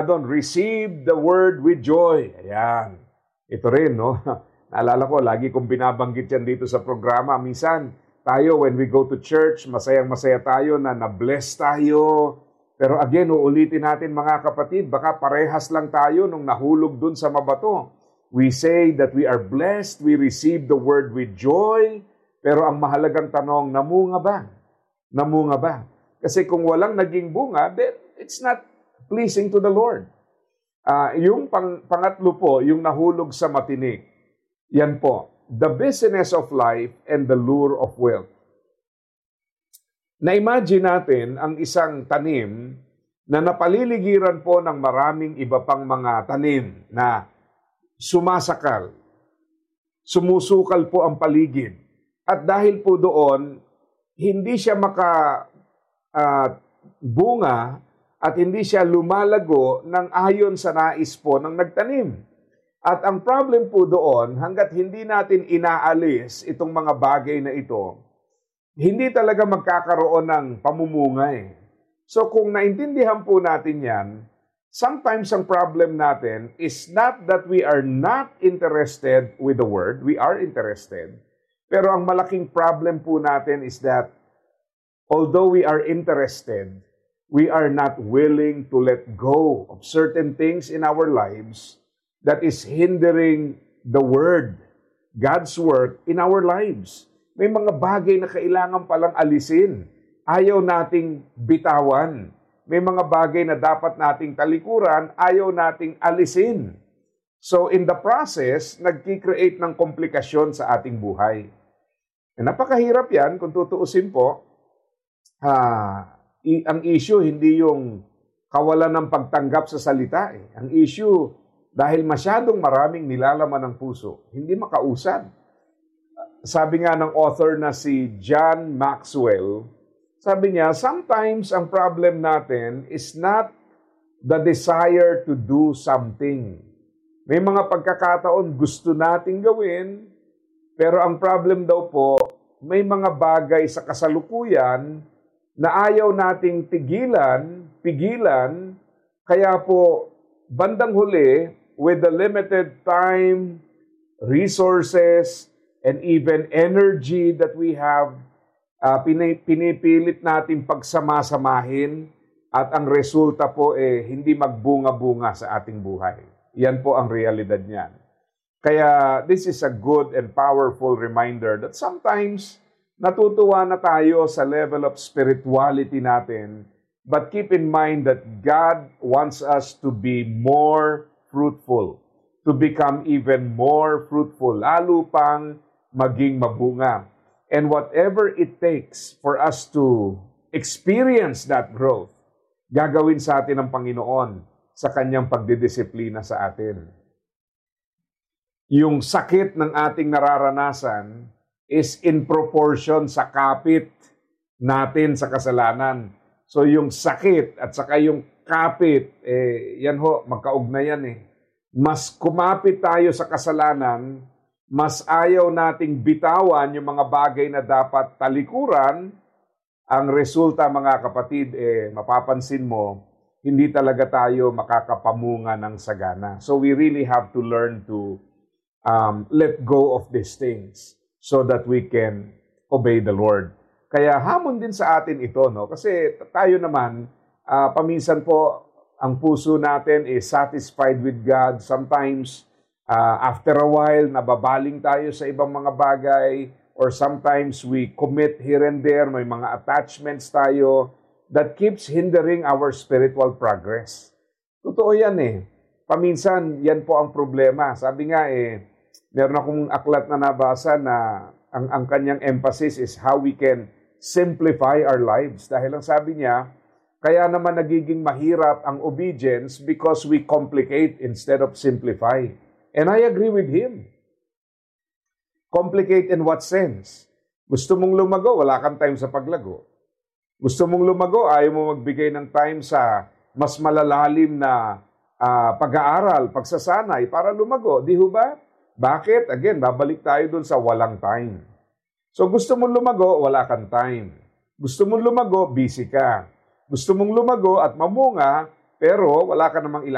doon, receive the word with joy. Ayan. Ito rin, no? Naalala ko, lagi kong binabanggit yan dito sa programa. Minsan, tayo, when we go to church, masayang-masaya tayo na na-bless tayo. Pero again, uulitin natin mga kapatid, baka parehas lang tayo nung nahulog dun sa mabato. We say that we are blessed, we receive the word with joy, pero ang mahalagang tanong, namunga ba? Namunga ba? Kasi kung walang naging bunga, then it's not pleasing to the Lord. Yung pangatlo po, yung nahulog sa matinik, yan po, the business of life and the lure of wealth. Na-imagine natin ang isang tanim na napaliligiran po ng maraming iba pang mga tanim na sumasakal, sumusukal po ang paligid. At dahil po doon, hindi siya bunga at hindi siya lumalago ng ayon sa nais po ng nagtanim. At ang problem po doon, hanggat hindi natin inaalis itong mga bagay na ito, hindi talaga magkakaroon ng pamumunga eh. So kung naintindihan po natin yan, sometimes ang problem natin is not that we are not interested with the word, we are interested. Pero ang malaking problem po natin is that although we are interested, we are not willing to let go of certain things in our lives that is hindering the word, God's work in our lives. May mga bagay na kailangan palang alisin. Ayaw nating bitawan. May mga bagay na dapat nating talikuran, ayaw nating alisin. So in the process, nagki-create ng komplikasyon sa ating buhay. Napakahirap yan kung tutuusin po. Ang issue hindi yung kawalan ng pagtanggap sa salita. Ang issue, dahil masyadong maraming nilalaman ng puso, hindi makausad. Sabi nga ng author na si John Maxwell, sabi niya, sometimes ang problem natin is not the desire to do something. May mga pagkakataon gusto nating gawin, pero ang problem daw po, may mga bagay sa kasalukuyan na ayaw nating pigilan, kaya po, bandang huli, with the limited time, resources, and even energy that we have, pinipilit natin pagsamasamahin at ang resulta po hindi magbunga-bunga sa ating buhay. Yan po ang realidad niyan. Kaya this is a good and powerful reminder that sometimes natutuwa na tayo sa level of spirituality natin, but keep in mind that God wants us to be more fruitful, to become even more fruitful, lalo pang maging mabunga. And whatever it takes for us to experience that growth, gagawin sa atin ng Panginoon sa kanyang pagdidisiplina sa atin. Yung sakit ng ating nararanasan is in proportion sa kapit natin sa kasalanan. So yung sakit at saka yung kapit, yan ho, magkaugnayan eh. Mas kumapit tayo sa kasalanan, mas ayaw nating bitawan yung mga bagay na dapat talikuran, ang resulta mga kapatid, mapapansin mo, hindi talaga tayo makakapamunga ng sagana. So we really have to learn to let go of these things so that we can obey the Lord. Kaya hamon din sa atin ito, no? Kasi tayo naman, paminsan po, ang puso natin is satisfied with God. Sometimes, after a while, nababaling tayo sa ibang mga bagay, or sometimes we commit here and there, may mga attachments tayo that keeps hindering our spiritual progress. Totoo yan eh. Paminsan, yan po ang problema. Sabi nga meron akong aklat na nabasa na ang kanyang emphasis is how we can simplify our lives. Dahil ang sabi niya, kaya naman nagiging mahirap ang obedience because we complicate instead of simplify. And I agree with him. Complicate in what sense? Gusto mong lumago, wala kang time sa paglago. Gusto mong lumago, ayaw mo magbigay ng time sa mas malalalim na pag-aaral, pagsasanay para lumago. Di ho ba? Bakit? Again, babalik tayo dun sa walang time. So gusto mong lumago, wala kang time. Gusto mong lumago, busy ka. Gusto mong lumago at mamunga, pero wala ka namang